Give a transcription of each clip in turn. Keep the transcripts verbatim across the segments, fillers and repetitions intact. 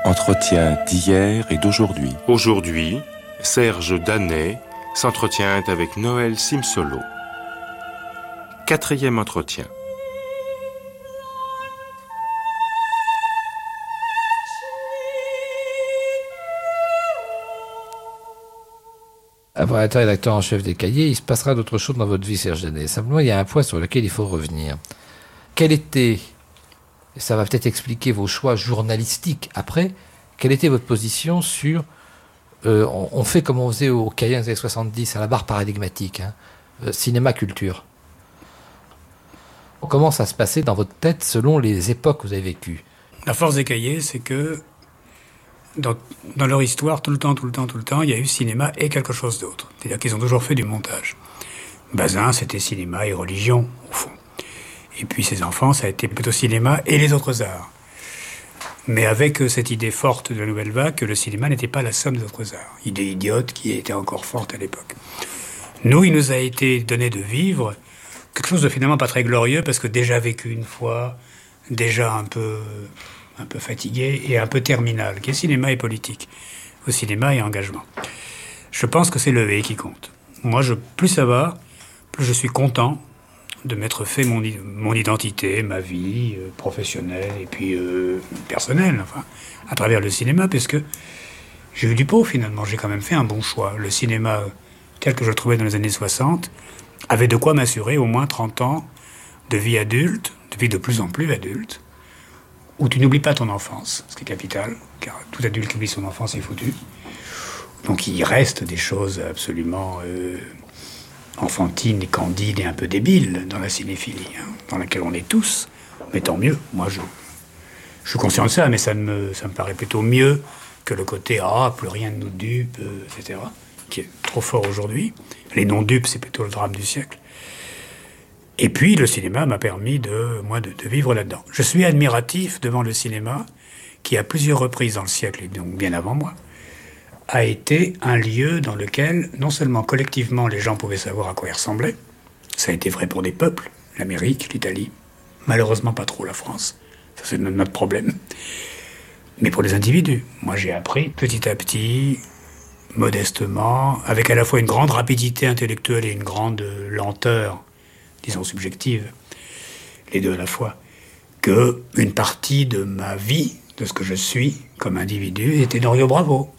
Entretien d'hier et d'aujourd'hui. Aujourd'hui, Serge Danet s'entretient avec Noël Simsolo. Quatrième entretien. Après être rédacteur en chef des cahiers, il se passera d'autres choses dans votre vie, Serge Danet. Simplement, il y a un point sur lequel il faut revenir. Quel était, et ça va peut-être expliquer vos choix journalistiques après, quelle était votre position sur... Euh, on, on fait comme on faisait aux cahiers des années soixante-dix, à la barre paradigmatique, hein, euh, cinéma-culture. Comment ça se passait dans votre tête selon les époques que vous avez vécues? La force des cahiers, c'est que dans, dans leur histoire, tout le temps, tout le temps, tout le temps, il y a eu cinéma et quelque chose d'autre. C'est-à-dire qu'ils ont toujours fait du montage. Bazin, c'était cinéma et religion, au fond. Et puis ses enfants, ça a été plutôt cinéma et les autres arts. Mais avec cette idée forte de la nouvelle vague que le cinéma n'était pas la somme des autres arts. Idée idiote qui était encore forte à l'époque. Nous, il nous a été donné de vivre quelque chose de finalement pas très glorieux, parce que déjà vécu une fois, déjà un peu, un peu fatigué et un peu terminal, qui est cinéma et politique. Au cinéma et engagement. Je pense que c'est le et qui compte. Moi, je, plus ça va, plus je suis content de m'être fait mon, mon identité, ma vie euh, professionnelle et puis euh, personnelle, enfin, à travers le cinéma, parce que j'ai eu du pot finalement, j'ai quand même fait un bon choix. Le cinéma, tel que je le trouvais dans les années soixante, avait de quoi m'assurer au moins trente ans de vie adulte, de vie de plus en plus adulte, où tu n'oublies pas ton enfance, ce qui est capital, car tout adulte qui oublie son enfance est foutu. Donc il reste des choses absolument... Euh, enfantine et candide et un peu débile dans la cinéphilie, hein, dans laquelle on est tous, mais tant mieux. Moi, je, je suis conscient de ça, mais ça me, ça me paraît plutôt mieux que le côté « Ah, plus rien ne nous dupe euh, », et cetera, qui est trop fort aujourd'hui. Les non-dupes, c'est plutôt le drame du siècle. Et puis, le cinéma m'a permis, de, moi, de, de vivre là-dedans. Je suis admiratif devant le cinéma, qui, à plusieurs reprises dans le siècle, et donc bien avant moi, a été un lieu dans lequel, non seulement collectivement, les gens pouvaient savoir à quoi ils ressemblaient, ça a été vrai pour des peuples, l'Amérique, l'Italie, malheureusement pas trop la France, ça c'est notre problème, mais pour les individus. Moi j'ai appris petit à petit, modestement, avec à la fois une grande rapidité intellectuelle et une grande lenteur, disons subjective, les deux à la fois, que une partie de ma vie, de ce que je suis comme individu, était dans Rio Bravo,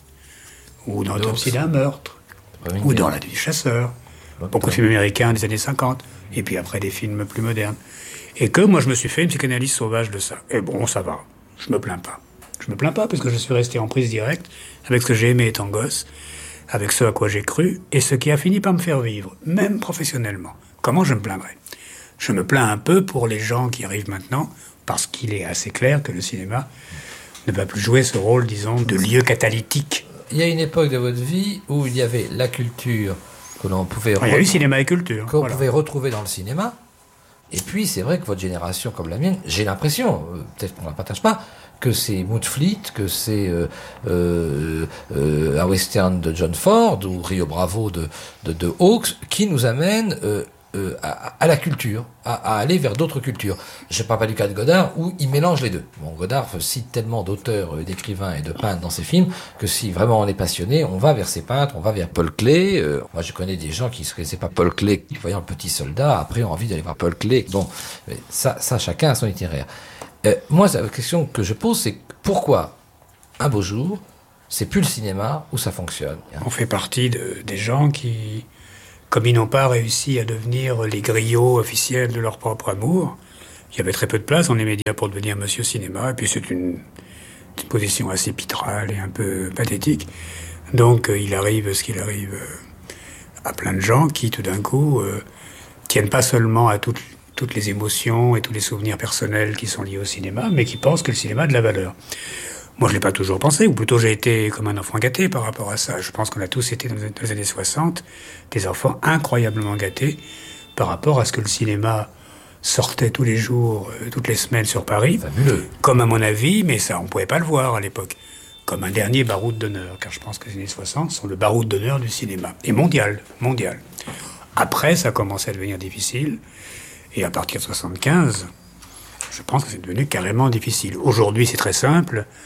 ou dans l'autopsie d'un meurtre, oui, ou dans La Nuit du chasseur, beaucoup de films américains des années cinquante, et puis après des films plus modernes. Et que moi je me suis fait une psychanalyse sauvage de ça. Et bon, ça va, je me plains pas. Je me plains pas parce que je suis resté en prise directe avec ce que j'ai aimé étant gosse, avec ce à quoi j'ai cru, et ce qui a fini par me faire vivre, même professionnellement. Comment je me plaindrais? Je me plains un peu pour les gens qui arrivent maintenant, parce qu'il est assez clair que le cinéma ne va plus jouer ce rôle, disons, de lieu catalytique. Il y a une époque de votre vie où il y avait la culture que l'on pouvait, il y a eu cinéma et culture, qu'on voilà. pouvait retrouver dans le cinéma. Et puis, c'est vrai que votre génération, comme la mienne, j'ai l'impression, euh, peut-être qu'on ne la partage pas, que c'est Moonfleet, que c'est euh, euh, euh, un western de John Ford ou Rio Bravo de, de, de Hawks qui nous amène euh, euh, à, à la culture, à, à aller vers d'autres cultures. Je ne parle pas du cas de Godard où il mélange les deux. Bon, Godard cite tellement d'auteurs, d'écrivains et de peintres dans ses films que si vraiment on est passionné, on va vers ces peintres, on va vers Paul Klee. Euh, moi, je connais des gens qui ne connaissaient pas Paul Klee, qui voyant le Petit Soldat, après ont envie d'aller voir Paul Klee. Bon, ça, ça chacun a son itinéraire. Euh, moi, la question que je pose, c'est pourquoi, un beau jour, c'est plus le cinéma où ça fonctionne? On fait partie de, des gens qui, comme ils n'ont pas réussi à devenir les griots officiels de leur propre amour, il y avait très peu de place dans les médias pour devenir Monsieur Cinéma, et puis c'est une, une position assez pitrale et un peu pathétique. Donc euh, il arrive ce qu'il arrive euh, à plein de gens qui, tout d'un coup, euh, tiennent pas seulement à toutes, toutes les émotions et tous les souvenirs personnels qui sont liés au cinéma, mais qui pensent que le cinéma a de la valeur. Moi, je l'ai pas toujours pensé, ou plutôt j'ai été comme un enfant gâté par rapport à ça. Je pense qu'on a tous été dans les années soixante des enfants incroyablement gâtés par rapport à ce que le cinéma sortait tous les jours, euh, toutes les semaines sur Paris. Fabuleux. Comme à mon avis, mais ça, on pouvait pas le voir à l'époque, comme un dernier baroud d'honneur, car je pense que les années soixante sont le baroud d'honneur du cinéma. Et mondial, mondial. Après, ça a commencé à devenir difficile, et à partir de soixante-quinze, je pense que c'est devenu carrément difficile. Aujourd'hui, c'est très simple.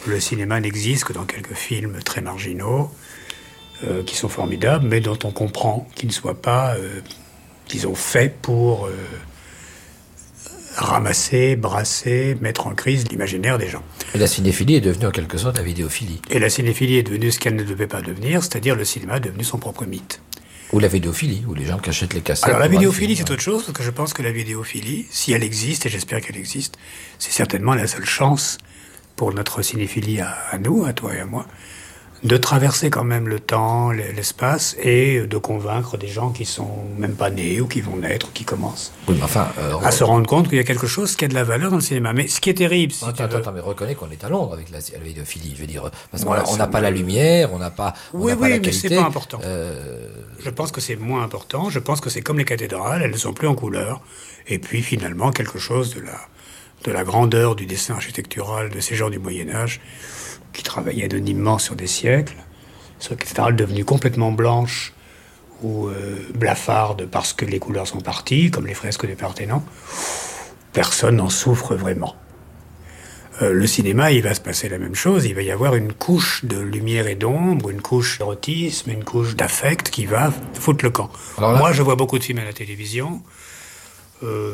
Le cinéma n'existe que dans quelques films très marginaux, euh, qui sont formidables, mais dont on comprend qu'ils ne soient pas, euh, disons, faits pour euh, ramasser, brasser, mettre en crise l'imaginaire des gens. Et la cinéphilie est devenue en quelque sorte la vidéophilie. Et la cinéphilie est devenue ce qu'elle ne devait pas devenir, c'est-à-dire le cinéma est devenu son propre mythe. Ou la vidéophilie, où les gens qui achètent les cassettes. Alors la pour voir vidéophilie, le film. c'est autre chose, parce que je pense que la vidéophilie, si elle existe, et j'espère qu'elle existe, c'est certainement la seule chance pour notre cinéphilie à, à nous, à toi et à moi, de traverser quand même le temps, l'espace, et de convaincre des gens qui sont même pas nés, ou qui vont naître, ou qui commencent, Oui, mais enfin... euh, à se rendre compte qu'il y a quelque chose qui a de la valeur dans le cinéma. Mais ce qui est terrible, si Attends, tu attends, veux- attends, mais reconnais qu'on est à Londres avec la, la vidéophilie, je veux dire, parce qu'on Voilà, a- on ça n'a pas me- la lumière, on n'a pas, on Oui, n'a pas oui, la mais qualité. c'est pas important. Euh, Je pense que c'est moins important. Je pense que c'est comme les cathédrales, elles ne sont plus en couleur. Et puis finalement, quelque chose de la, de la grandeur du dessin architectural de ces gens du Moyen-Âge, qui travaillaient anonymement sur des siècles, sur une cathédrale devenue complètement blanche ou euh, blafarde parce que les couleurs sont parties, comme les fresques du Parthénon. Personne n'en souffre vraiment. Euh, le cinéma, il va se passer la même chose. Il va y avoir une couche de lumière et d'ombre, une couche d'érotisme, une couche d'affect qui va foutre le camp. Alors là- Moi, je vois beaucoup de films à la télévision. Euh,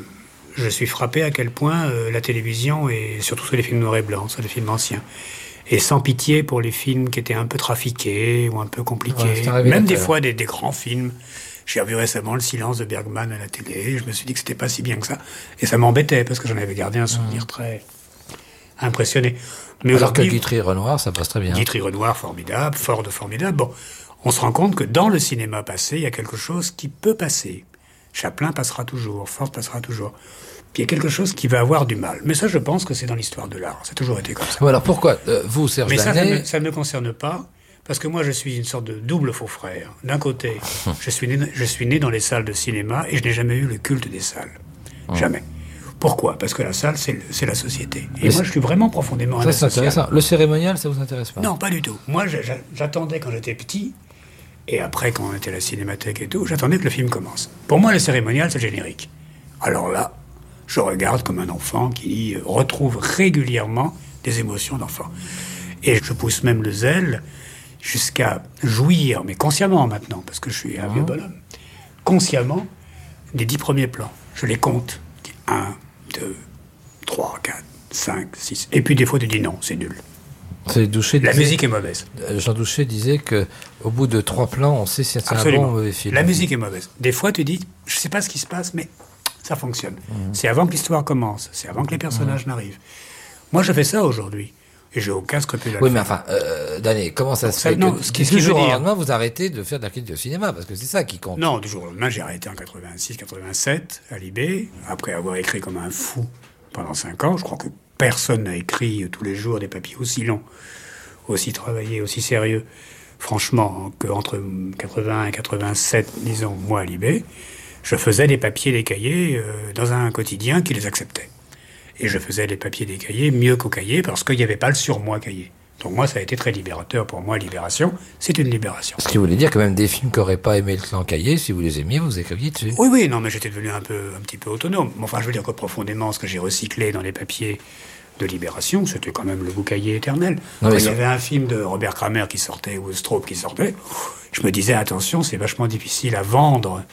je suis frappé à quel point euh, la télévision, et surtout sur les films noir et blanc, sur les films anciens, et sans pitié pour les films qui étaient un peu trafiqués ou un peu compliqués. Ouais, c'est un révélateur. Même des fois des, des grands films. J'ai revu récemment Le Silence de Bergman à la télé. Je me suis dit que c'était pas si bien que ça. Et ça m'embêtait parce que j'en avais gardé un souvenir très impressionné. Mais alors que aujourd'hui, Guitry et Renoir, ça passe très bien. Guitry Renoir, formidable, Ford, formidable. Bon, on se rend compte que dans le cinéma passé, il y a quelque chose qui peut passer. Chaplin passera toujours, Ford passera toujours. Puis il y a quelque chose qui va avoir du mal. Mais ça, je pense que c'est dans l'histoire de l'art. Ça a toujours été comme ça. Bon, alors pourquoi, euh, vous, Serge Mais ça, ça Danet, ne, ça ne me concerne pas, parce que moi, je suis une sorte de double faux frère. D'un côté, je suis, né, je suis né dans les salles de cinéma et je n'ai jamais eu le culte des salles. Jamais. Pourquoi ? Parce que la salle, c'est le- c'est la société. Et Mais moi, c'est- je suis vraiment profondément un ça c'est asocial. intéressant. Le cérémonial, ça vous intéresse pas? Non, pas du tout. Moi, j'a- j'a- j'attendais quand j'étais petit, et après, quand on était à la cinémathèque et tout, j'attendais que le film commence. Pour moi, le cérémonial, c'est le générique. Alors là, je regarde comme un enfant qui euh, retrouve régulièrement des émotions d'enfant. Et je pousse même le zèle jusqu'à jouir, mais consciemment maintenant, parce que je suis un vieux bonhomme, consciemment, des dix premiers plans. Je les compte. Un, deux, trois, quatre, cinq, six. Et puis des fois, tu dis non, c'est nul. C'est Douchet La disait- musique est mauvaise. euh, Jean Douchet disait que au bout de trois plans, on sait si c'est un bon Absolument. ou mauvais film. La musique est mauvaise. Des fois, tu dis, je sais pas ce qui se passe, mais ça fonctionne. C'est avant que l'histoire commence. C'est avant que les personnages n'arrivent. Moi, je fais ça aujourd'hui. Et j'ai aucun scrupule à le Oui, mais faire. enfin, euh, Danet, comment ça se ça, fait non, que ce du qui- ce qui jour veut au dire- lendemain, vous arrêtez de faire de la critique de cinéma? Parce que c'est ça qui compte. Non, du jour au lendemain, j'ai arrêté en quatre-vingt-six quatre-vingt-sept à Libé, après avoir écrit comme un fou pendant cinq ans. Je crois que personne n'a écrit tous les jours des papiers aussi longs, aussi travaillés, aussi sérieux, franchement, qu'entre quatre-vingts et quatre-vingt-sept, disons, moi à Libé, je faisais des papiers, des cahiers euh, dans un quotidien qui les acceptait. Et je faisais les papiers, des cahiers mieux qu'au cahier parce qu'il n'y avait pas le surmoi cahier. Donc moi, ça a été très libérateur pour moi, Libération. C'est une libération. Ce qui voulait dire que même des films qui n'auraient pas aimé le clan cahier, si vous les aimiez, vous écriviez dessus. Oui, oui, non, mais j'étais devenu un peu, un petit peu autonome. Mais enfin, je veux dire que profondément, ce que j'ai recyclé dans les papiers de Libération, c'était quand même le boucaillé éternel. Non, Quand mais il y ça- avait un film de Robert Kramer qui sortait, ou Straub qui sortait, je me disais, attention, c'est vachement difficile à vendre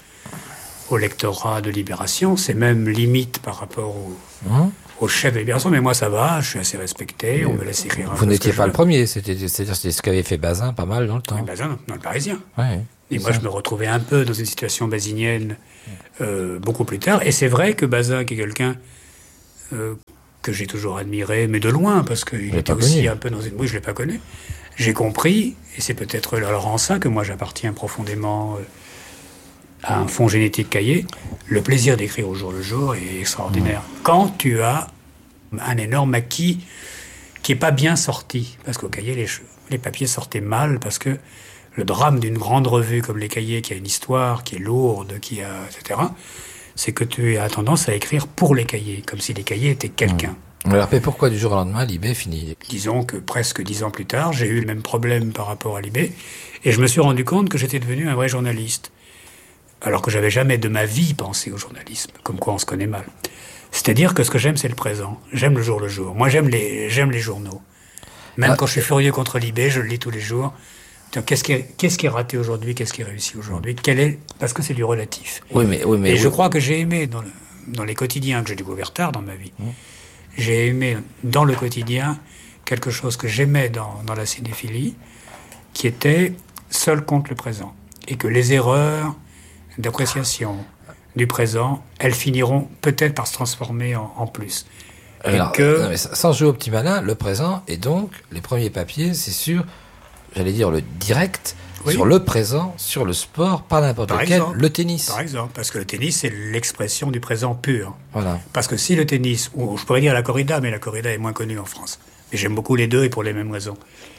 au lectorat de Libération. C'est même limite par rapport au, Hum au chef de Libération. Mais moi, ça va, je suis assez respecté, on me laisse écrire un Vous peu ce n'étiez que pas je le veux. premier, c'était, c'est-à-dire c'était ce qu'avait fait Bazin pas mal dans le temps. Oui, Bazin, dans le Parisien. Ouais, Et c'est moi, ça. je me retrouvais un peu dans une situation basinienne euh, beaucoup plus tard. Et c'est vrai que Bazin, qui est quelqu'un euh, que j'ai toujours admiré, mais de loin, parce qu'il l'ai était pas aussi connu. un peu dans une... Oui, je ne l'ai pas connu. J'ai compris, et c'est peut-être alors en ça que moi j'appartiens profondément euh, à un fond génétique cahier, le plaisir d'écrire au jour le jour est extraordinaire. Quand tu as un énorme acquis qui n'est pas bien sorti, parce qu'au cahier, les, ch- les papiers sortaient mal, parce que le drame d'une grande revue comme les cahiers, qui a une histoire, qui est lourde, qui a, et cetera, c'est que tu as tendance à écrire pour les cahiers, comme si les cahiers étaient quelqu'un. Alors, mais pourquoi du jour au lendemain, Libé finit? Disons que presque dix ans plus tard, j'ai eu le même problème par rapport à Libé, et je me suis rendu compte que j'étais devenu un vrai journaliste, alors que j'avais jamais de ma vie pensé au journalisme, comme quoi on se connaît mal. C'est-à-dire que ce que j'aime, c'est le présent. J'aime le jour le jour. Moi, j'aime les, j'aime les journaux. Même Ah, quand je suis furieux contre Libé, je le lis tous les jours. Tiens, Qu'est-ce qui, est, qu'est-ce qui est raté aujourd'hui? Qu'est-ce qui est réussi aujourd'hui? Quel est, parce que c'est du relatif. Oui, mais, oui, mais Et oui. je crois que j'ai aimé, dans, le, dans les quotidiens que j'ai découvert tard dans ma vie, mmh. j'ai aimé dans le quotidien quelque chose que j'aimais dans, dans la cinéphilie, qui était seul contre le présent. Et que les erreurs d'appréciation du présent, elles finiront peut-être par se transformer en, en plus. Et Alors, que... non, mais sans jouer au petit malin, le présent, et donc, les premiers papiers, c'est sur, j'allais dire, le direct, oui. sur le présent, sur le sport, pas n'importe par lequel, exemple, le tennis. Par exemple, parce que le tennis, c'est l'expression du présent pur. Voilà. Parce que si le tennis, ou je pourrais dire la corrida, mais la corrida est moins connue en France, mais j'aime beaucoup les deux et pour les mêmes raisons.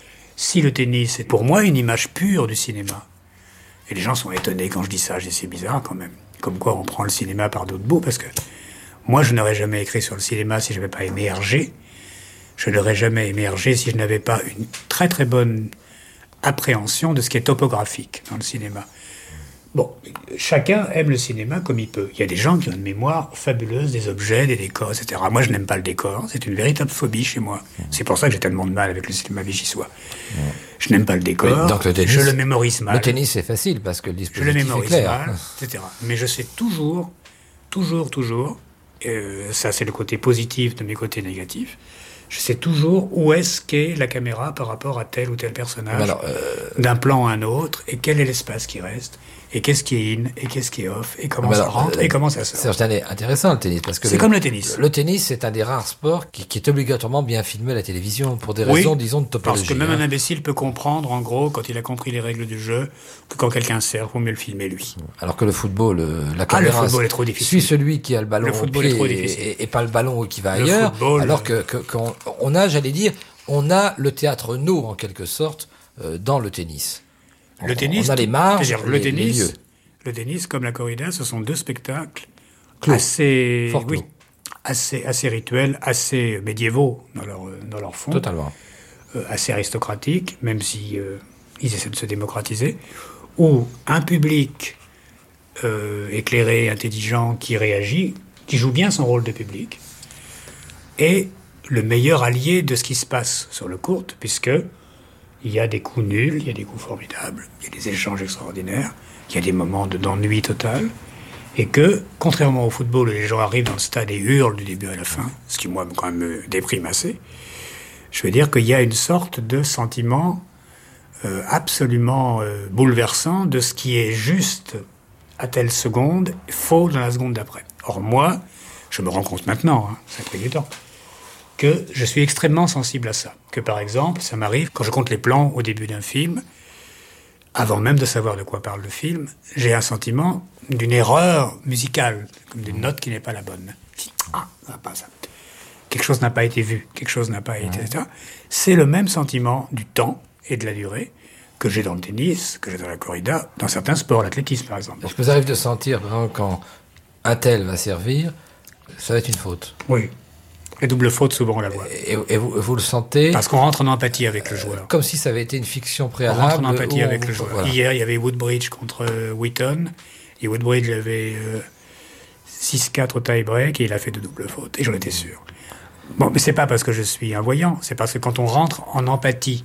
Si le tennis est pour moi une image pure du cinéma, et les gens sont étonnés quand je dis ça, je dis c'est bizarre quand même, comme quoi on prend le cinéma par d'autres bouts, parce que moi je n'aurais jamais écrit sur le cinéma si je n'avais pas aimé Hergé, je n'aurais jamais aimé Hergé si je n'avais pas une très très bonne appréhension de ce qui est topographique dans le cinéma. Bon, chacun aime le cinéma comme il peut. Il y a des gens qui ont une mémoire fabuleuse des objets, des décors, et cetera. Moi, je n'aime pas le décor. C'est une véritable phobie chez moi. C'est pour ça que j'ai tellement de mal avec le cinéma vichysois. Je n'aime pas le décor. Oui, donc le tennis, je le mémorise mal. Le tennis, c'est facile parce que le dispositif je le mémorise est clair. mal, et cetera. Mais je sais toujours, toujours, toujours, euh, ça c'est le côté positif de mes côtés négatifs, je sais toujours où est-ce qu'est la caméra par rapport à tel ou tel personnage, alors, euh... d'un plan à un autre, et quel est l'espace qui reste, et qu'est-ce qui est in, et qu'est-ce qui est off, et comment alors, ça rentre, euh, et comment ça sort. C'est intéressant le tennis, parce que c'est le, comme le tennis. Le, le tennis, c'est un des rares sports qui, qui est obligatoirement bien filmé à la télévision, pour des raisons, oui, disons, de topologie. Parce que même hein. un imbécile peut comprendre, en gros, quand il a compris les règles du jeu, que quand quelqu'un sert, il faut mieux le filmer lui. Alors que le football, le, la ah, caméra le football est trop difficile. suit celui qui a le ballon le au football pied est trop et, difficile. Et, et pas le ballon qui va le ailleurs. Football, alors que, que qu'on on a, j'allais dire, on a le théâtre no en quelque sorte euh, dans le tennis. Le on, tennis, on a les marges, le les, tennis, les lieux. Le tennis, comme la corrida, ce sont deux spectacles clos. assez, Fort oui, clos. assez, assez rituels, assez médiévaux dans leur, dans leur fond. Totalement. Euh, assez aristocratiques, même si euh, ils essaient de se démocratiser, où un public euh, éclairé, intelligent, qui réagit, qui joue bien son rôle de public, est le meilleur allié de ce qui se passe sur le court, puisque il y a des coups nuls, il y a des coups formidables, il y a des échanges extraordinaires, il y a des moments d'ennui total, et que, contrairement au football où les gens arrivent dans le stade et hurlent du début à la fin, ce qui, moi, quand même me déprime assez, je veux dire qu'il y a une sorte de sentiment euh, absolument euh, bouleversant de ce qui est juste à telle seconde, faux dans la seconde d'après. Or, moi, je me rends compte maintenant, hein, ça a pris du temps, que je suis extrêmement sensible à ça. Que, par exemple, ça m'arrive, quand je compte les plans au début d'un film, avant même de savoir de quoi parle le film, j'ai un sentiment d'une erreur musicale, comme d'une note qui n'est pas la bonne. Ah, ça va pas ça. Quelque chose n'a pas été vu, quelque chose n'a pas été... et cetera. C'est le même sentiment du temps et de la durée que j'ai dans le tennis, que j'ai dans la corrida, dans certains sports, l'athlétisme par exemple. Est-ce que vous arrivez de sentir, par exemple, quand un tel va servir, ça va être une faute? Oui. Les doubles fautes, souvent, on la voit. Et, et vous, vous le sentez? Parce qu'on rentre en empathie avec le joueur. Comme si ça avait été une fiction On préalable. rentre en empathie avec on, le joueur. Voilà. Hier, il y avait Woodbridge contre euh, Wheaton. Et Woodbridge avait euh, six quatre au tie-break et il a fait de doubles fautes. Et j'en étais sûr. Bon, mais c'est pas parce que je suis un voyant. C'est parce que quand on rentre en empathie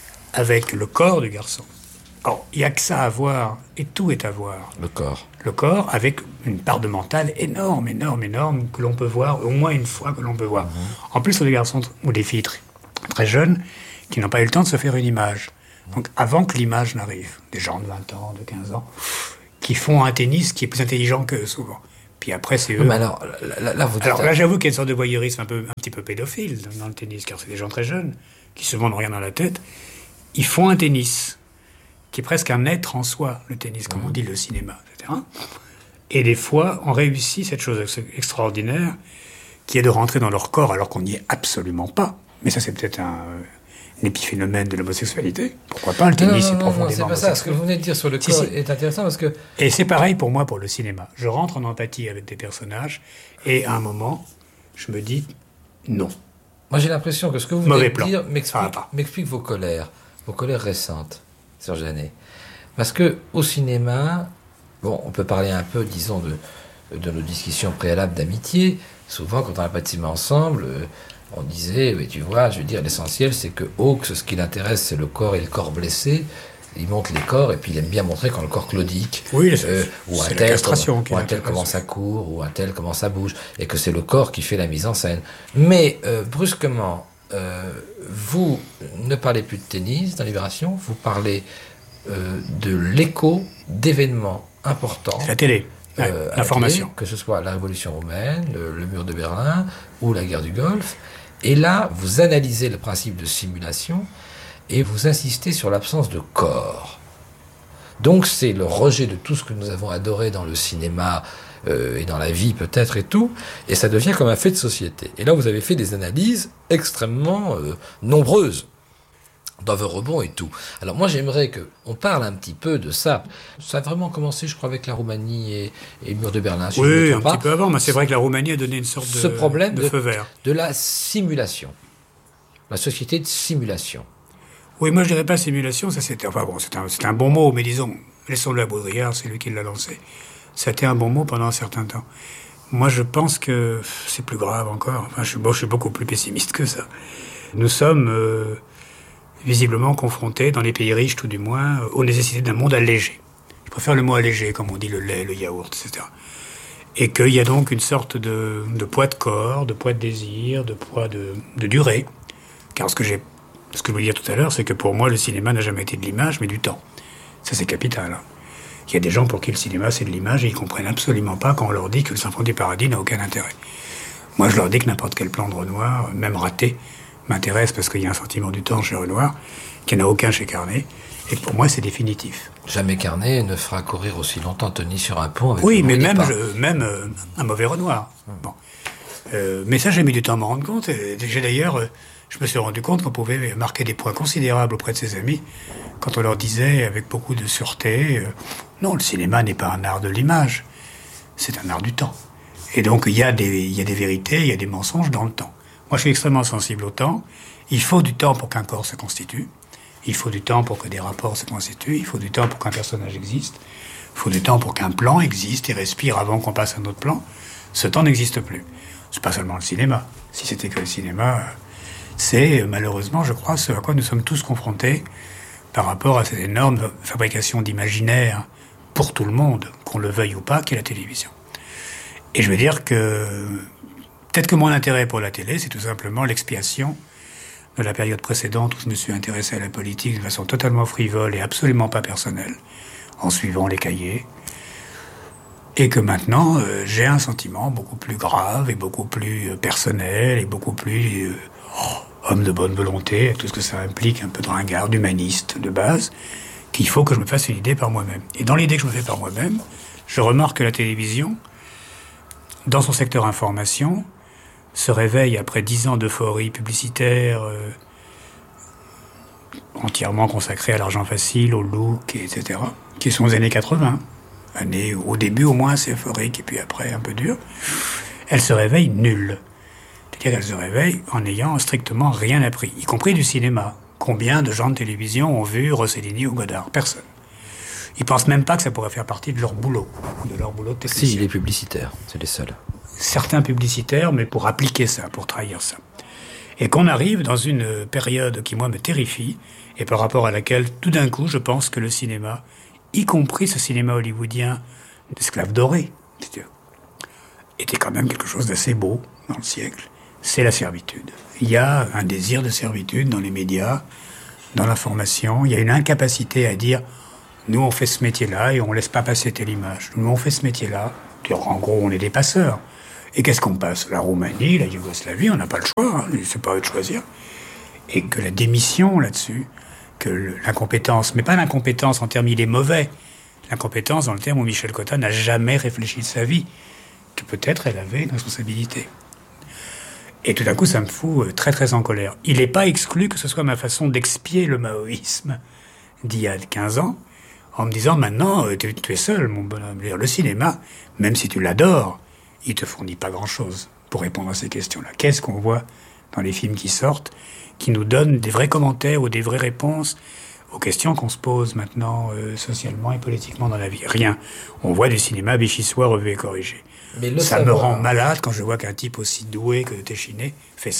avec le corps du garçon, alors, il n'y a que ça à voir, et tout est à voir. Le corps. Le corps, avec une part de mental énorme, énorme, énorme, que l'on peut voir, au moins une fois que l'on peut voir. Mmh. En plus, sur des garçons ou des filles très, très jeunes, qui n'ont pas eu le temps de se faire une image. Donc, avant que l'image n'arrive, des gens de vingt ans, de quinze ans, qui font un tennis qui est plus intelligent qu'eux, souvent. Puis après, c'est eux... Mais alors, là, là, vous alors là, j'avoue qu'il y a une sorte de voyeurisme un, peu, un petit peu pédophile dans le tennis, car c'est des gens très jeunes, qui souvent n'ont rien dans la tête. Ils font un tennis qui est presque un être en soi, le tennis, comme on dit, le cinéma, et cetera. Et des fois, on réussit cette chose extraordinaire qui est de rentrer dans leur corps alors qu'on n'y est absolument pas. Mais ça, c'est peut-être un, un épiphénomène de l'homosexualité. Pourquoi pas, le tennis non, non, est profondément non, c'est pas ça. Ce que vous venez de dire sur le si, corps si. est intéressant parce que... Et c'est pareil pour moi pour le cinéma. Je rentre en empathie avec des personnages et à un moment, je me dis non. Moi, j'ai l'impression que ce que vous Mauvais venez de plan. dire m'explique, m'explique vos colères, vos colères récentes, Serge Danet. Parce que au cinéma, bon, on peut parler un peu, disons, de, de nos discussions préalables d'amitié. Souvent, quand on n'a pas de cinéma ensemble, euh, On disait, mais tu vois, je veux dire, l'essentiel, c'est que Hawks, ce qui l'intéresse, c'est le corps et le corps blessé. Il montre les corps et puis il aime bien montrer quand le corps claudique. Oui, euh, ou c'est un la tel, castration ou un tel comment ça court, ou un tel comment ça bouge, et que c'est le corps qui fait la mise en scène. Mais euh, brusquement, euh, vous ne parlez plus de tennis dans Libération, vous parlez euh, de l'écho d'événements importants. La télé. Euh, L'information. Que ce soit la Révolution roumaine, le, le mur de Berlin ou la guerre du Golfe. Et là, vous analysez le principe de simulation et vous insistez sur l'absence de corps. Donc c'est le rejet de tout ce que nous avons adoré dans le cinéma euh, et dans la vie peut-être et tout, et ça devient comme un fait de société. Et là, vous avez fait des analyses extrêmement euh, nombreuses. Rebond et tout. Alors moi j'aimerais qu'on parle un petit peu de ça. Ça a vraiment commencé, je crois, avec la Roumanie et, et le mur de Berlin. Si oui, je me un trompe pas. petit peu avant, mais c'est vrai que la Roumanie a donné une sorte de, Ce problème de de, feu vert. De la simulation. La société de simulation. Oui, moi je dirais pas simulation, ça c'était, enfin bon, c'est un, c'est un bon mot, mais disons, laissons-le à Baudrillard, c'est lui qui l'a lancé. C'était un bon mot pendant un certain temps. Moi je pense que c'est plus grave encore. Enfin, je suis, bon, je suis beaucoup plus pessimiste que ça. Nous sommes euh, visiblement confrontés, dans les pays riches tout du moins, aux nécessités d'un monde allégé. Je préfère le mot allégé, comme on dit le lait, le yaourt, et cetera. Et qu'il y a donc une sorte de, de poids de corps, de poids de désir, de poids de, de durée. Car ce que j'ai, ce que je voulais dire tout à l'heure, c'est que pour moi, le cinéma n'a jamais été de l'image, mais du temps. Ça, c'est capital. Hein. Il y a des gens pour qui le cinéma, c'est de l'image, et ils comprennent absolument pas quand on leur dit que le Symphonie du Paradis n'a aucun intérêt. Moi, je leur dis que n'importe quel plan de Renoir, même raté, m'intéresse parce qu'il y a un sentiment du temps chez Renoir, qu'il n'y en a aucun chez Carnet, et que pour moi, c'est définitif. Jamais Carnet ne fera courir aussi longtemps Tony sur un pont avec Oui, le mais bruit des même, pas. je, même euh, un mauvais Renoir. Bon. Euh, mais ça, j'ai mis du temps à m'en rendre compte. Et j'ai d'ailleurs, euh, je me suis rendu compte qu'on pouvait marquer des points considérables auprès de ses amis quand on leur disait avec beaucoup de sûreté euh, non, le cinéma n'est pas un art de l'image, c'est un art du temps. Et donc, il y a des, il y a des vérités, il y a des mensonges dans le temps. Moi, je suis extrêmement sensible au temps. Il faut du temps pour qu'un corps se constitue. Il faut du temps pour que des rapports se constituent. Il faut du temps pour qu'un personnage existe. Il faut du temps pour qu'un plan existe et respire avant qu'on passe à un autre plan. Ce temps n'existe plus. C'est pas seulement le cinéma. Si c'était que le cinéma, c'est malheureusement, je crois, ce à quoi nous sommes tous confrontés par rapport à cette énorme fabrication d'imaginaire pour tout le monde, qu'on le veuille ou pas, qu'est la télévision. Et je veux dire que peut-être que mon intérêt pour la télé, c'est tout simplement l'expiation de la période précédente où je me suis intéressé à la politique de façon totalement frivole et absolument pas personnelle, en suivant les cahiers. Et que maintenant, euh, j'ai un sentiment beaucoup plus grave et beaucoup plus euh, personnel et beaucoup plus euh, oh, homme de bonne volonté, tout ce que ça implique, un peu de ringard, d'humaniste de base, qu'il faut que je me fasse une idée par moi-même. Et dans l'idée que je me fais par moi-même, je remarque que la télévision, dans son secteur information, se réveille après dix ans d'euphorie publicitaire euh, entièrement consacrée à l'argent facile, au look, et cetera, qui sont aux années quatre-vingts. Année, au début au moins assez euphorique, et puis après un peu dur. Elle se réveille nulle. C'est-à-dire qu'elle se réveille en n'ayant strictement rien appris, y compris du cinéma. Combien de gens de télévision ont vu Rossellini ou Godard? Personne. Ils pensent même pas que ça pourrait faire partie de leur boulot, de leur boulot de technicien. Si, les publicitaires, c'est les seuls. Certains publicitaires, mais pour appliquer ça, pour trahir ça. Et qu'on arrive dans une période qui, moi, me terrifie, et par rapport à laquelle, tout d'un coup, je pense que le cinéma, y compris ce cinéma hollywoodien d'esclaves dorés, était quand même quelque chose d'assez beau dans le siècle. C'est la servitude. Il y a un désir de servitude dans les médias, dans l'information. Il y a une incapacité à dire « nous, on fait ce métier-là et on ne laisse pas passer telle image. Nous, on fait ce métier-là. » En gros, on est des passeurs. Et qu'est-ce qu'on passe? La Roumanie, la Yougoslavie, on n'a pas le choix. Hein, c'est pas eux de choisir. Et que la démission là-dessus, que l'incompétence, mais pas l'incompétence en termes il est mauvais, l'incompétence dans le terme où Michel Cotta n'a jamais réfléchi de sa vie, que peut-être elle avait une responsabilité. Et tout d'un coup, ça me fout très très en colère. Il n'est pas exclu que ce soit ma façon d'expier le maoïsme d'il y a quinze ans, en me disant maintenant, tu, tu es seul, mon bonhomme. Le cinéma, même si tu l'adores, il te fournit pas grand-chose pour répondre à ces questions-là. Qu'est-ce qu'on voit dans les films qui sortent, qui nous donnent des vrais commentaires ou des vraies réponses aux questions qu'on se pose maintenant euh, socialement et politiquement dans la vie? Rien. On voit du cinéma vichysois revu et corrigé. Mais ça savoir... me rend malade quand je vois qu'un type aussi doué que Téchiné fait ça.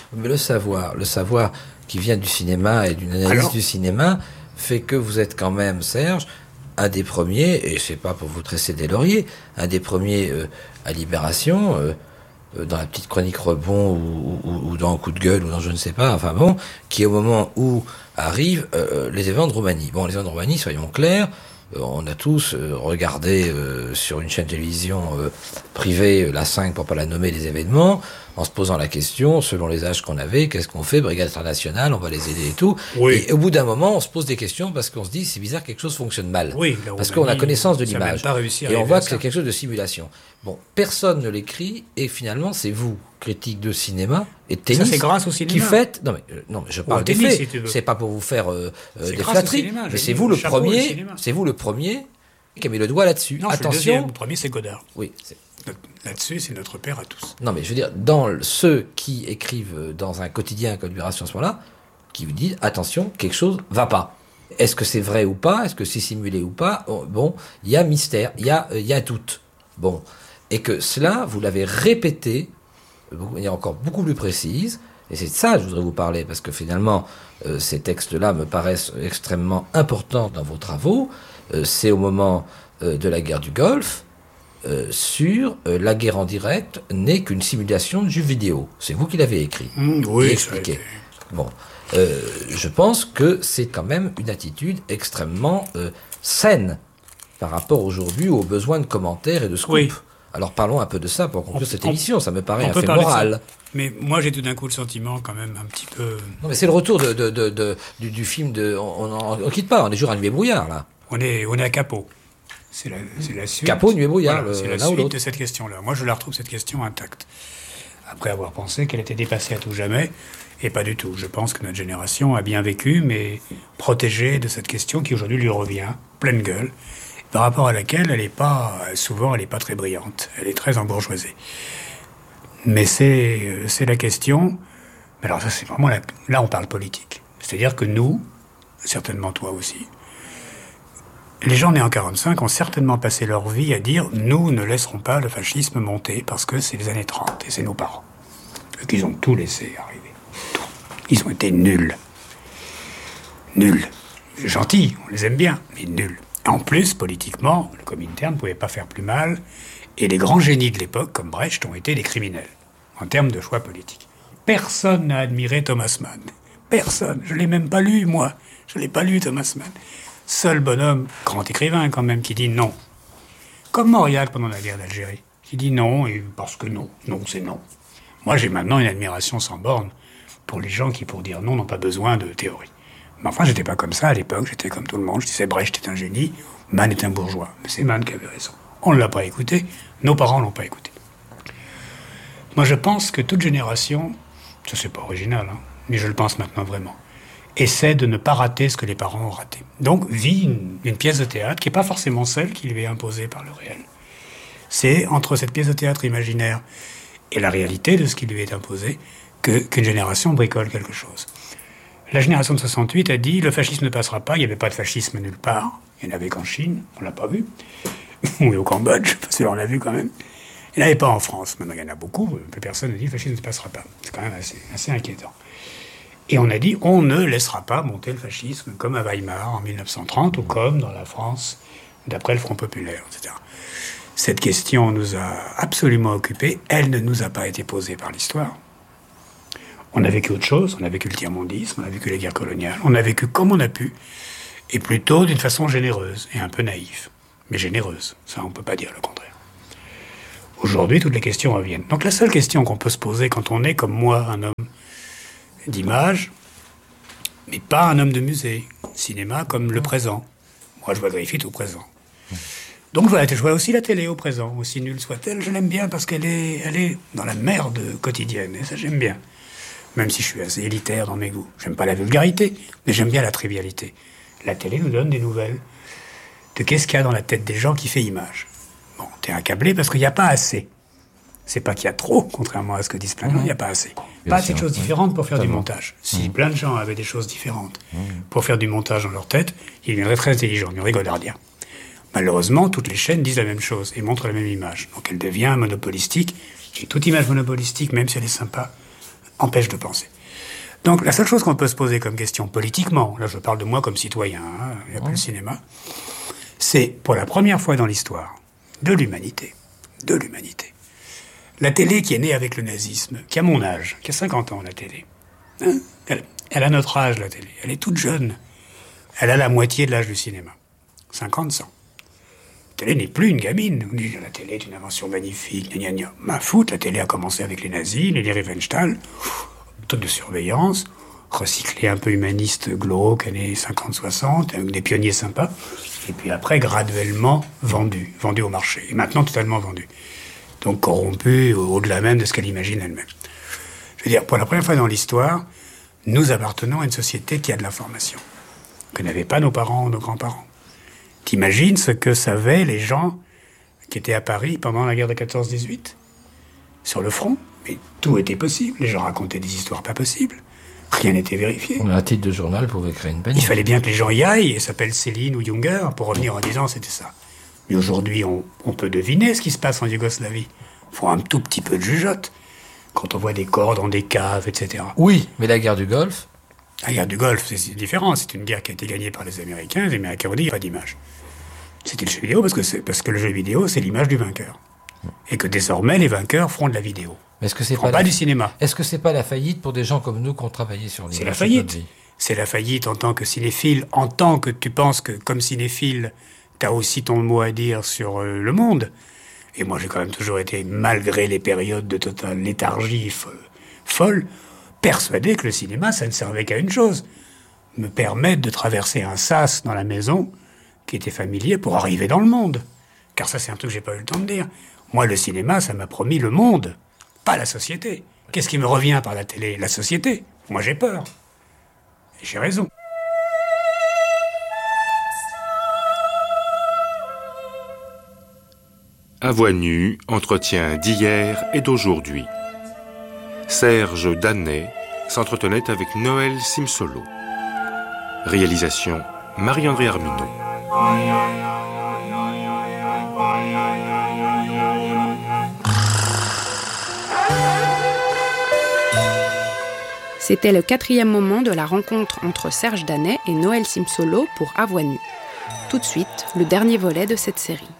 Mais le savoir, le savoir qui vient du cinéma et d'une analyse Alors du cinéma fait que vous êtes quand même, Serge, un des premiers, et c'est pas pour vous tresser des lauriers, un des premiers euh, à Libération, euh, euh, dans la petite chronique Rebond ou, ou, ou dans Coup de gueule ou dans je ne sais pas, enfin bon, qui est au moment où arrivent euh, les événements de Roumanie. Bon, les événements de Roumanie, soyons clairs, euh, on a tous euh, regardé euh, sur une chaîne de télévision euh, privée, euh, la cinq pour pas la nommer, les événements, en se posant la question, selon les âges qu'on avait, qu'est-ce qu'on fait, brigade internationale, on va les aider et tout. Oui. Et au bout d'un moment, on se pose des questions parce qu'on se dit, c'est bizarre, quelque chose fonctionne mal. Oui, la Parce Roumanie, qu'on a connaissance de ça a même l'image. pas réussi à Et on arriver voit à que ça. c'est quelque chose de simulation. Bon, personne ne l'écrit, et finalement, c'est vous, critique de cinéma et de tennis, Ça, c'est grâce au cinéma. qui faites... Non, mais, euh, non, mais je parle au des tennis, faits. si tu veux. C'est pas pour vous faire euh, euh, C'est des grâce au flatteries, cinéma, mais j'ai c'est dit, vous le chapeau au premier, cinéma. c'est vous le premier qui a mis le doigt là-dessus. Non, je suis le Attention. deuxième. Le premier, c'est Godard. Oui, c'est... Là-dessus, c'est notre père à tous. Non, mais je veux dire, dans le- ceux qui écrivent dans un quotidien comme Libération à ce moment-là, qui vous disent, attention, quelque chose va pas. Est-ce que c'est vrai ou pas? Est-ce que c'est simulé ou pas? Oh, bon, il y a mystère, il y a, euh, il y a doute. Bon. Et que cela, vous l'avez répété, de manière encore beaucoup plus précise, et c'est de ça que je voudrais vous parler, parce que finalement, euh, ces textes-là me paraissent extrêmement importants dans vos travaux. Euh, c'est au moment euh, de la guerre du Golfe, Euh, sur euh, la guerre en direct n'est qu'une simulation de jeu vidéo. C'est vous qui l'avez écrit. Mmh, et oui, ça a expliqué. été- Bon, euh, je pense que c'est quand même une attitude extrêmement euh, saine par rapport aujourd'hui aux besoins de commentaires et de scoop. Oui. Alors parlons un peu de ça pour conclure On- cette on- émission. Ça me paraît on un peut fait parler de ça. moral. Mais moi, j'ai tout d'un coup le sentiment, quand même, un petit peu... Non, mais c'est le retour de, de, de, de- du, du film de. On, on, on quitte pas. On est toujours à Nuit et Brouillard là. On est, on est à Capot. C'est la, c'est la suite. Capot, Nuit et Brouillard, Voilà, le- c'est la l'un ou suite l'autre. de cette question-là. Moi, je la retrouve, cette question, intacte. Après avoir pensé qu'elle était dépassée à tout jamais, et pas du tout. Je pense que notre génération a bien vécu, mais protégée de cette question qui aujourd'hui lui revient, pleine gueule, par rapport à laquelle elle est pas, souvent, elle n'est pas très brillante. Elle est très embourgeoisée. Mais c'est, c'est la question. Mais alors ça, c'est vraiment la, là, on parle politique. C'est-à-dire que nous, certainement toi aussi, les gens nés en quarante-cinq ont certainement passé leur vie à dire « Nous ne laisserons pas le fascisme monter parce que c'est les années trente et c'est nos parents. » Et qu'ils ont tout laissé arriver. Tout. Ils ont été nuls. Nuls. Gentils, on les aime bien, mais nuls. En plus, politiquement, le Comintern ne pouvait pas faire plus mal et les grands génies de l'époque, comme Brecht, ont été des criminels en termes de choix politiques. Personne n'a admiré Thomas Mann. Personne. Je ne l'ai même pas lu, moi. Je ne l'ai pas lu, Thomas Mann. Seul bonhomme, grand écrivain quand même, qui dit non. Comme Mauriac pendant la guerre d'Algérie, qui dit non, et parce que non. Non, c'est non. Moi, j'ai maintenant une admiration sans borne pour les gens qui, pour dire non, n'ont pas besoin de théorie. Mais enfin, j'étais pas comme ça à l'époque, j'étais comme tout le monde. Je disais Brecht est un génie, Mann est un bourgeois. Mais c'est Mann qui avait raison. On ne l'a pas écouté, nos parents l'ont pas écouté. Moi, je pense que toute génération, ça c'est pas original, hein, mais je le pense maintenant vraiment, essaie de ne pas rater ce que les parents ont raté. Donc, vit une, une pièce de théâtre qui n'est pas forcément celle qui lui est imposée par le réel. C'est entre cette pièce de théâtre imaginaire et la réalité de ce qui lui est imposé que, qu'une génération bricole quelque chose. La génération de soixante-huit a dit « Le fascisme ne passera pas, il n'y avait pas de fascisme nulle part. Il n'y en avait qu'en Chine, on ne l'a pas vu. Ou au Cambodge, parce qu'on l'a vu quand même. Il n'y en avait pas en France. Maintenant, il y en a beaucoup, plus personne ne dit « Le fascisme ne passera pas ». C'est quand même assez, assez inquiétant. Et on a dit, on ne laissera pas monter le fascisme comme à Weimar en mille neuf cent trente ou comme dans la France d'après le Front populaire, et cetera. Cette question nous a absolument occupés. Elle ne nous a pas été posée par l'histoire. On a vécu autre chose. On a vécu le tiers-mondisme, on a vécu les guerres coloniales. On a vécu comme on a pu, et plutôt d'une façon généreuse et un peu naïve. Mais généreuse, ça on ne peut pas dire le contraire. Aujourd'hui, toutes les questions reviennent. Donc la seule question qu'on peut se poser quand on est, comme moi, un homme d'image, mais pas un homme de musée. Cinéma comme le présent. Moi, je vois Griffith au présent. Donc voilà, je vois aussi la télé au présent, aussi nulle soit-elle. Je l'aime bien parce qu'elle est, elle est dans la merde quotidienne, et ça j'aime bien. Même si je suis assez élitaire dans mes goûts. J'aime pas la vulgarité, mais j'aime bien la trivialité. La télé nous donne des nouvelles de qu'est-ce qu'il y a dans la tête des gens qui fait image. Bon, t'es accablé parce qu'il n'y a pas assez. C'est pas qu'il y a trop, contrairement à ce que disent plein de gens, il n'y a pas assez. Bien Pas assez sûr, de choses oui. différentes pour faire Totalement. du montage. Si plein de gens avaient des choses différentes pour faire du montage dans leur tête, ils viendraient très intelligents, ils viendraient godardiens. Malheureusement, toutes les chaînes disent la même chose et montrent la même image. Donc elle devient monopolistique. Et toute image monopolistique, même si elle est sympa, empêche de penser. Donc la seule chose qu'on peut se poser comme question politiquement, là je parle de moi comme citoyen, hein, il n'y a plus le cinéma, c'est pour la première fois dans l'histoire de l'humanité, de l'humanité, la télé qui est née avec le nazisme, qui a mon âge, qui a cinquante ans la télé, hein, elle, elle a notre âge la télé, elle est toute jeune, elle a la moitié de l'âge du cinéma, cinquante, cent. La télé n'est plus une gamine. On dit la télé est une invention magnifique, gna gna gna. Ma fout, la télé a commencé avec les nazis, les Riefenstahl, truc de surveillance, recyclé un peu humaniste glauque, années cinquante soixante, avec des pionniers sympas, et puis après graduellement vendu, vendu au marché, et maintenant totalement vendu. Donc corrompu au-delà même de ce qu'elle imagine elle-même. Je veux dire, pour la première fois dans l'histoire, nous appartenons à une société qui a de l'information, que n'avaient pas nos parents ou nos grands-parents. T'imagines ce que savaient les gens qui étaient à Paris pendant la guerre de quatorze dix-huit ? Sur le front ? Mais tout était possible. Les gens racontaient des histoires pas possibles. Rien n'était vérifié. Un titre de journal pouvait créer une panique. Il fallait bien que les gens y aillent et s'appellent Céline ou Junger pour revenir en disant c'était ça. Mais aujourd'hui, on, on peut deviner ce qui se passe en Yougoslavie. Il faut un tout petit peu de jugeote. Quand on voit des corps dans des caves, et cetera. Oui, mais la guerre du Golfe... La guerre du Golfe, c'est différent. C'est une guerre qui a été gagnée par les Américains. Les Américains ont dit, il n'y a pas d'image. C'était le jeu vidéo parce que, c'est, parce que le jeu vidéo, c'est l'image du vainqueur. Et que désormais, les vainqueurs feront de la vidéo. Mais est-ce que c'est pas, pas la... la... du cinéma. Est-ce que c'est pas la faillite pour des gens comme nous qui ont travaillé sur l'image ? C'est la faillite. C'est la faillite en tant que cinéphile, en tant que tu penses que, comme cinéphile, t'as aussi ton mot à dire sur euh, le monde. Et moi, j'ai quand même toujours été, malgré les périodes de totale léthargie fo- folle, persuadé que le cinéma, ça ne servait qu'à une chose. Me permettre de traverser un sas dans la maison qui était familier pour arriver dans le monde. Car ça, c'est un truc que j'ai pas eu le temps de dire. Moi, le cinéma, ça m'a promis le monde, pas la société. Qu'est-ce qui me revient par la télé ? La société. Moi, j'ai peur. Et j'ai raison. À voix nue, entretien d'hier et d'aujourd'hui. Serge Danet s'entretenait avec Noël Simsolo. Réalisation Marie-André Arminaud. C'était le quatrième moment de la rencontre entre Serge Danet et Noël Simsolo pour À voix nue. Tout de suite, le dernier volet de cette série.